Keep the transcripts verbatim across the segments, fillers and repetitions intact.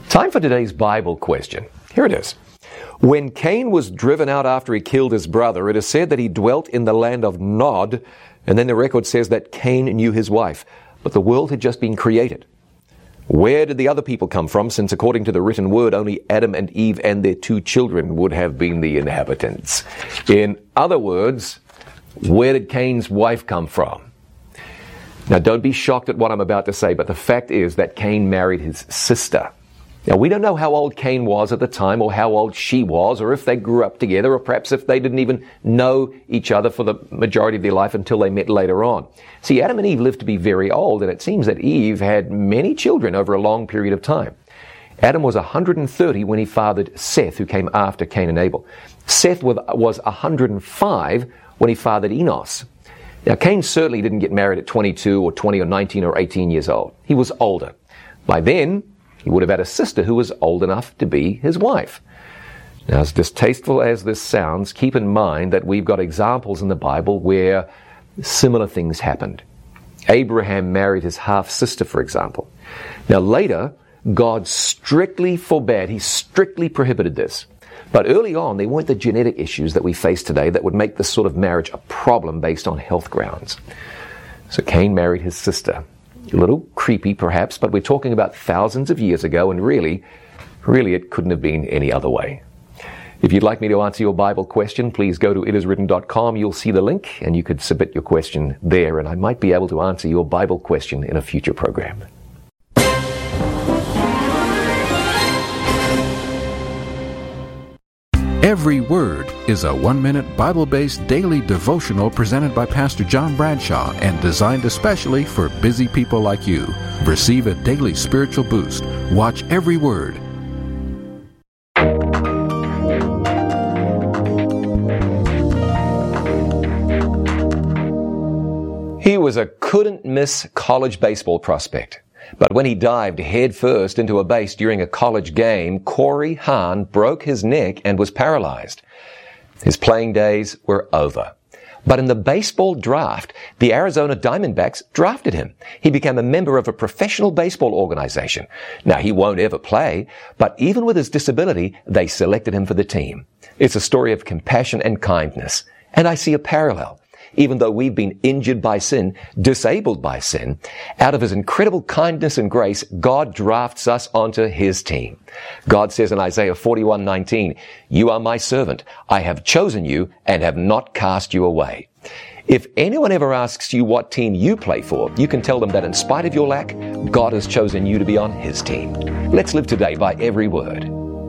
Time for today's Bible question. Here it is. When Cain was driven out after he killed his brother, it is said that he dwelt in the land of Nod, and then the record says that Cain knew his wife, but the world had just been created. Where did the other people come from, since according to the written word, only Adam and Eve and their two children would have been the inhabitants? In other words, where did Cain's wife come from? Now, don't be shocked at what I'm about to say, but the fact is that Cain married his sister. Now, we don't know how old Cain was at the time, or how old she was, or if they grew up together, or perhaps if they didn't even know each other for the majority of their life until they met later on. See, Adam and Eve lived to be very old, and it seems that Eve had many children over a long period of time. Adam was one hundred thirty when he fathered Seth, who came after Cain and Abel. Seth was one hundred five when he fathered Enos. Now, Cain certainly didn't get married at twenty-two or twenty or nineteen or eighteen years old. He was older. By then, he would have had a sister who was old enough to be his wife. Now, as distasteful as this sounds, keep in mind that we've got examples in the Bible where similar things happened. Abraham married his half-sister, for example. Now, later, God strictly forbade, he strictly prohibited this. But early on, there weren't the genetic issues that we face today that would make this sort of marriage a problem based on health grounds. So Cain married his sister. A little creepy, perhaps, but we're talking about thousands of years ago, and really, really it couldn't have been any other way. If you'd like me to answer your Bible question, please go to it is written dot com. You'll see the link, and you could submit your question there, and I might be able to answer your Bible question in a future program. Every Word is a one-minute Bible-based daily devotional presented by Pastor John Bradshaw and designed especially for busy people like you. Receive a daily spiritual boost. Watch Every Word. He was a couldn't-miss college baseball prospect. But when he dived headfirst into a base during a college game, Corey Hahn broke his neck and was paralyzed. His playing days were over. But in the baseball draft, the Arizona Diamondbacks drafted him. He became a member of a professional baseball organization. Now, he won't ever play, but even with his disability, they selected him for the team. It's a story of compassion and kindness. And I see a parallel. Even though we've been injured by sin, disabled by sin, out of his incredible kindness and grace, God drafts us onto his team. God says in Isaiah forty-one nineteen, "You are my servant. I have chosen you and have not cast you away." If anyone ever asks you what team you play for, you can tell them that in spite of your lack, God has chosen you to be on his team. Let's live today by every word.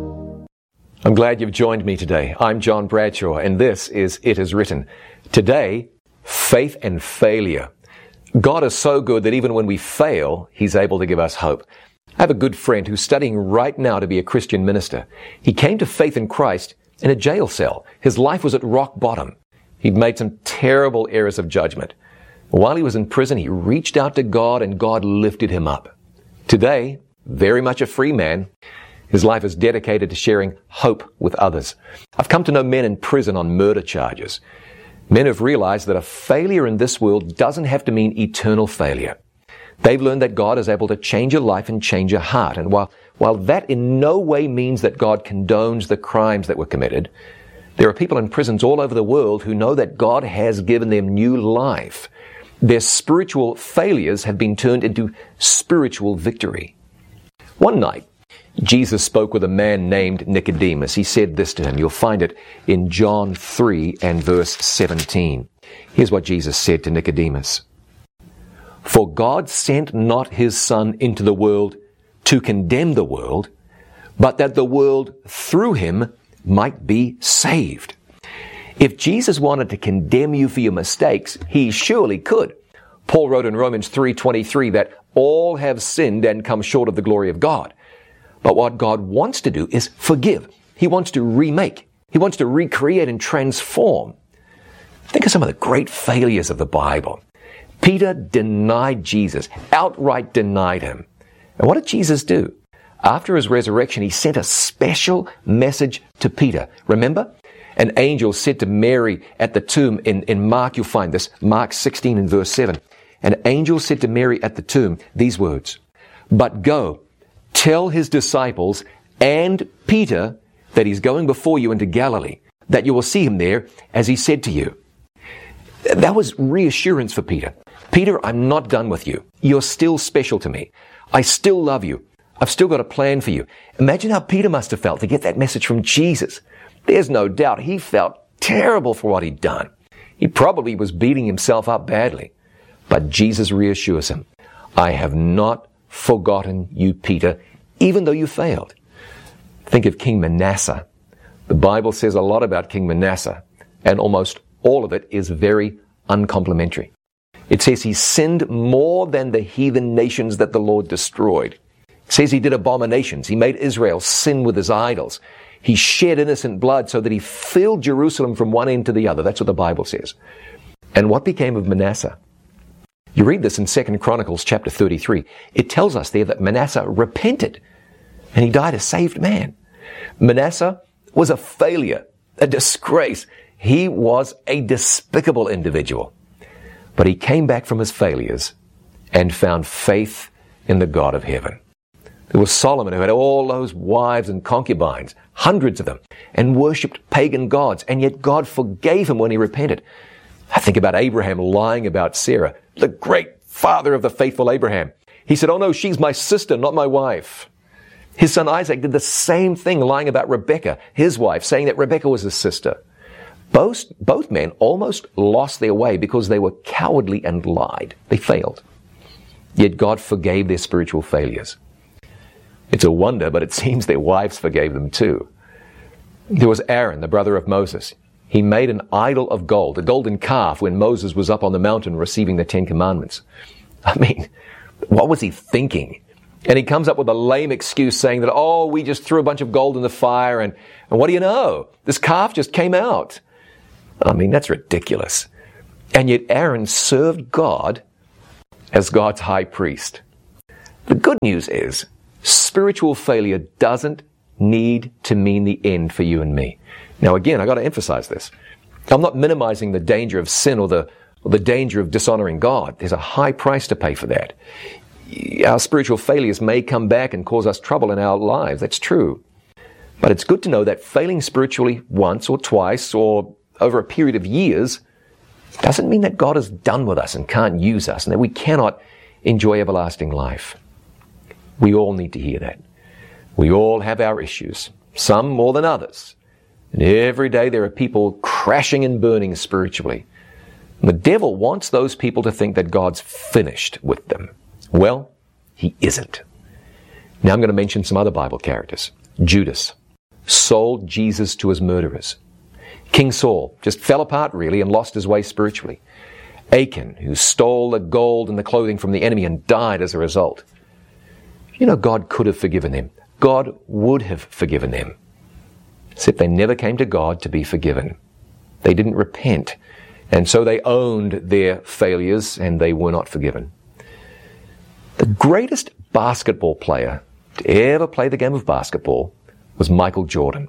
I'm glad you've joined me today. I'm John Bradshaw, and this is It Is Written. Today, faith and failure. God is so good that even when we fail, he's able to give us hope. I have a good friend who's studying right now to be a Christian minister. He came to faith in Christ in a jail cell. His life was at rock bottom. He'd made some terrible errors of judgment. While he was in prison, he reached out to God and God lifted him up. Today, very much a free man, his life is dedicated to sharing hope with others. I've come to know men in prison on murder charges. Men have realized that a failure in this world doesn't have to mean eternal failure. They've learned that God is able to change your life and change your heart. And while, while that in no way means that God condones the crimes that were committed, there are people in prisons all over the world who know that God has given them new life. Their spiritual failures have been turned into spiritual victory. One night, Jesus spoke with a man named Nicodemus. He said this to him. You'll find it in John three and verse seventeen. Here's what Jesus said to Nicodemus. "For God sent not his Son into the world to condemn the world, but that the world through him might be saved." If Jesus wanted to condemn you for your mistakes, he surely could. Paul wrote in Romans three twenty-three that all have sinned and come short of the glory of God. But what God wants to do is forgive. He wants to remake. He wants to recreate and transform. Think of some of the great failures of the Bible. Peter denied Jesus, outright denied him. And what did Jesus do? After his resurrection, he sent a special message to Peter. Remember? An angel said to Mary at the tomb, in, in Mark you'll find this, Mark sixteen and verse seven. An angel said to Mary at the tomb these words, "But go, tell his disciples and Peter that he's going before you into Galilee, that you will see him there as he said to you. That was reassurance for Peter. Peter, I'm not done with you. You're still special to me. I still love you. I've still got a plan for you. Imagine how Peter must have felt to get that message from Jesus. There's no doubt he felt terrible for what he'd done. He probably was beating himself up badly. But Jesus reassures him, I have not forgotten you, Peter, even though you failed. Think of King Manasseh. The Bible says a lot about King Manasseh, and almost all of it is very uncomplimentary. It says he sinned more than the heathen nations that the Lord destroyed. It says he did abominations. He made Israel sin with his idols. He shed innocent blood so that he filled Jerusalem from one end to the other. That's what the Bible says. And what became of Manasseh? You read this in Second Chronicles chapter thirty-three. It tells us there that Manasseh repented and he died a saved man. Manasseh was a failure, a disgrace. He was a despicable individual. But he came back from his failures and found faith in the God of heaven. There was Solomon, who had all those wives and concubines, hundreds of them, and worshipped pagan gods, and yet God forgave him when he repented. I think about Abraham lying about Sarah, the great father of the faithful Abraham. He said, oh no, she's my sister, not my wife. His son Isaac did the same thing, lying about Rebekah, his wife, saying that Rebekah was his sister. Both, both men almost lost their way because they were cowardly and lied. They failed. Yet God forgave their spiritual failures. It's a wonder, but it seems their wives forgave them too. There was Aaron, the brother of Moses. He made an idol of gold, a golden calf, when Moses was up on the mountain receiving the Ten Commandments. I mean, what was he thinking? And he comes up with a lame excuse saying that, oh, we just threw a bunch of gold in the fire, and, and what do you know? This calf just came out. I mean, that's ridiculous. And yet Aaron served God as God's high priest. The good news is, spiritual failure doesn't need to mean the end for you and me. Now again, I got to emphasize this. I'm not minimizing the danger of sin or the, or the danger of dishonoring God. There's a high price to pay for that. Our spiritual failures may come back and cause us trouble in our lives. That's true. But it's good to know that failing spiritually once or twice or over a period of years doesn't mean that God is done with us and can't use us and that we cannot enjoy everlasting life. We all need to hear that. We all have our issues, some more than others. And every day there are people crashing and burning spiritually. And the devil wants those people to think that God's finished with them. Well, he isn't. Now I'm going to mention some other Bible characters. Judas sold Jesus to his murderers. King Saul just fell apart really and lost his way spiritually. Achan, who stole the gold and the clothing from the enemy and died as a result. You know, God could have forgiven them. God would have forgiven them. Except they never came to God to be forgiven. They didn't repent. And so they owned their failures and they were not forgiven. The greatest basketball player to ever play the game of basketball was Michael Jordan.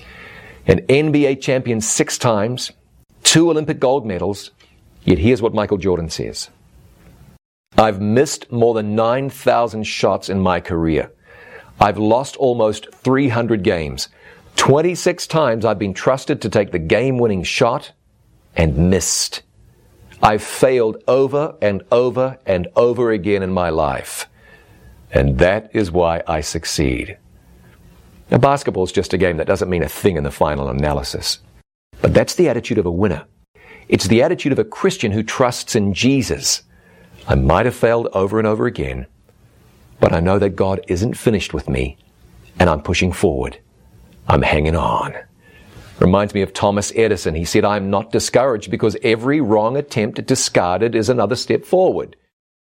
An N B A champion six times, two Olympic gold medals, yet here's what Michael Jordan says. I've missed more than nine thousand shots in my career. I've lost almost three hundred games. twenty-six times I've been trusted to take the game-winning shot and missed. I've failed over and over and over again in my life. And that is why I succeed. Now, basketball is just a game that doesn't mean a thing in the final analysis. But that's the attitude of a winner. It's the attitude of a Christian who trusts in Jesus. I might have failed over and over again, but I know that God isn't finished with me, and I'm pushing forward. I'm hanging on. Reminds me of Thomas Edison. He said, I'm not discouraged because every wrong attempt discarded is another step forward.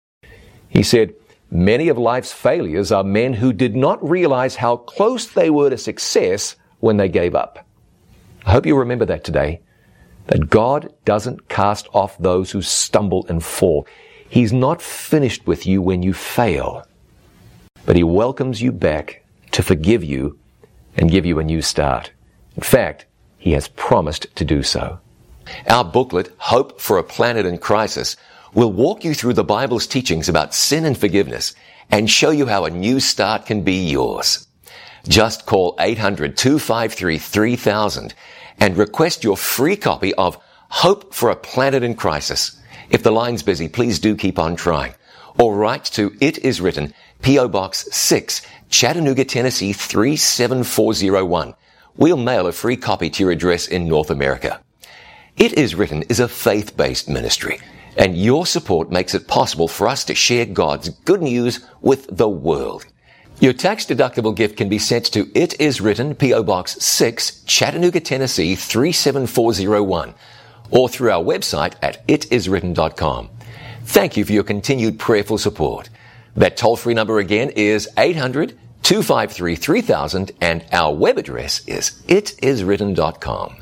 He said, many of life's failures are men who did not realize how close they were to success when they gave up. I hope you remember that today, that God doesn't cast off those who stumble and fall. He's not finished with you when you fail, but He welcomes you back to forgive you and give you a new start. In fact, He has promised to do so. Our booklet, Hope for a Planet in Crisis, will walk you through the Bible's teachings about sin and forgiveness and show you how a new start can be yours. Just call eight hundred, two five three, three thousand and request your free copy of Hope for a Planet in Crisis. If the line's busy, please do keep on trying. Or write to It Is Written, P O Box six, Chattanooga, Tennessee three seven four zero one. We'll mail a free copy to your address in North America. It Is Written is a faith-based ministry, and your support makes it possible for us to share God's good news with the world. Your tax-deductible gift can be sent to It Is Written, P O Box six, Chattanooga, Tennessee three seven four zero one, or through our website at it is written dot com. Thank you for your continued prayerful support. That toll-free number again is eight hundred, two five three, three thousand, and our web address is it is written dot com.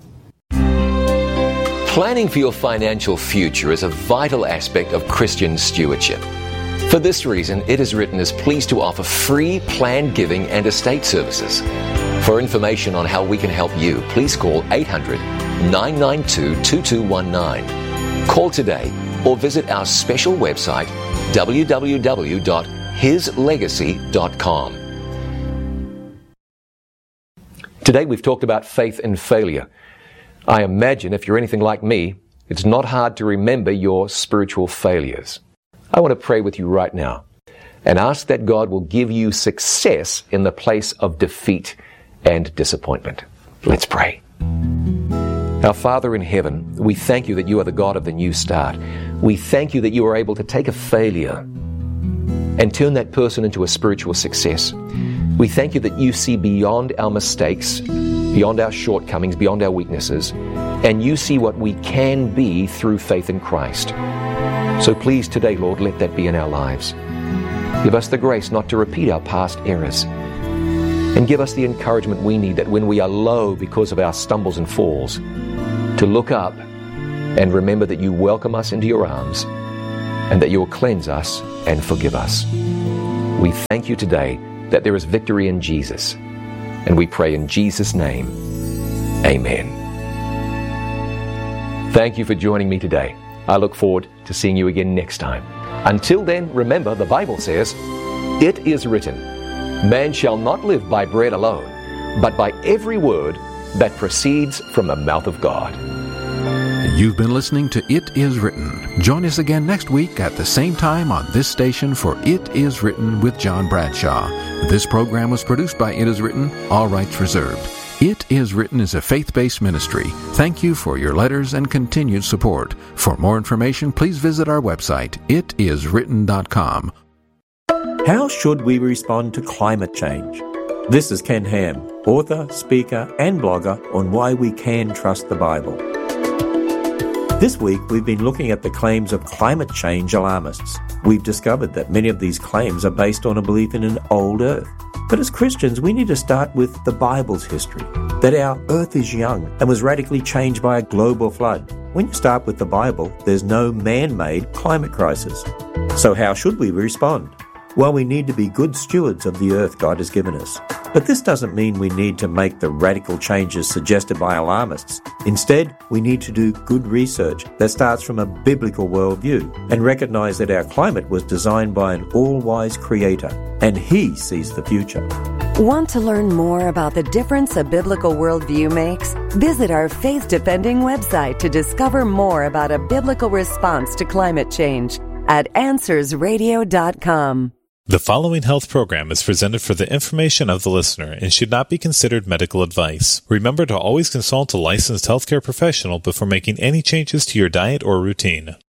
Planning for your financial future is a vital aspect of Christian stewardship. For this reason, It Is Written is pleased to offer free planned giving and estate services. For information on how we can help you, please call eight hundred, nine nine two, two two one nine. Call today or visit our special website, w w w dot his legacy dot com. Today we've talked about faith and failure. I imagine if you're anything like me, it's not hard to remember your spiritual failures. I want to pray with you right now and ask that God will give you success in the place of defeat and disappointment. Let's pray. Our Father in heaven, we thank you that you are the God of the new start. We thank you that you are able to take a failure and turn that person into a spiritual success. We thank you that you see beyond our mistakes, beyond our shortcomings, beyond our weaknesses, and you see what we can be through faith in Christ. So please today, Lord, let that be in our lives. Give us the grace not to repeat our past errors. And give us the encouragement we need that when we are low because of our stumbles and falls, to look up and remember that you welcome us into your arms and that you will cleanse us and forgive us. We thank you today that there is victory in Jesus. And we pray in Jesus' name, amen. Thank you for joining me today. I look forward to seeing you again next time. Until then, remember the Bible says, It is written, man shall not live by bread alone, but by every word that proceeds from the mouth of God. You've been listening to It Is Written. Join us again next week at the same time on this station for It Is Written with John Bradshaw. This program was produced by It Is Written, all rights reserved. It Is Written is a faith-based ministry. Thank you for your letters and continued support. For more information, please visit our website, it is written dot com. How should we respond to climate change? This is Ken Ham, author, speaker, and blogger on why we can trust the Bible. This week, we've been looking at the claims of climate change alarmists. We've discovered that many of these claims are based on a belief in an old earth. But as Christians, we need to start with the Bible's history, that our earth is young and was radically changed by a global flood. When you start with the Bible, there's no man-made climate crisis. So how should we respond? Well, we need to be good stewards of the earth God has given us. But this doesn't mean we need to make the radical changes suggested by alarmists. Instead, we need to do good research that starts from a biblical worldview and recognize that our climate was designed by an all-wise creator, and he sees the future. Want to learn more about the difference a biblical worldview makes? Visit our faith-defending website to discover more about a biblical response to climate change at answers radio dot com. The following health program is presented for the information of the listener and should not be considered medical advice. Remember to always consult a licensed healthcare professional before making any changes to your diet or routine.